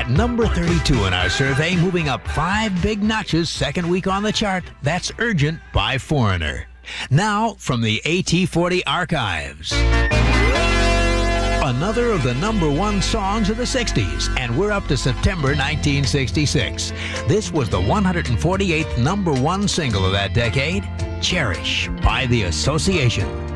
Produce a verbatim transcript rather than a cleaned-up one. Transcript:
number thirty-two in our survey, moving up five big notches second week on the chart. That's Urgent by Foreigner. Now, from the A T forty archives. Another of the number one songs of the sixties, and we're up to September nineteen sixty-six. This was the one hundred forty-eighth number one single of that decade, Cherish by The Association.